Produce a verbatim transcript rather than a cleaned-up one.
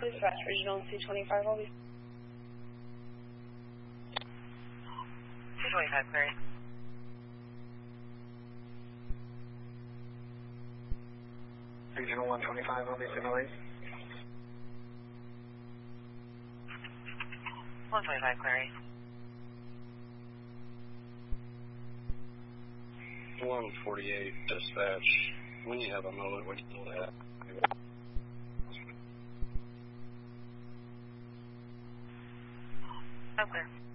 Please dispatch regional two twenty-five, I'll be. two twenty-five, query. Regional one twenty-five, I'll be signal eight. one twenty-five, query. one forty-eight, dispatch. When you have a moment, would you pull that? Oh, clear.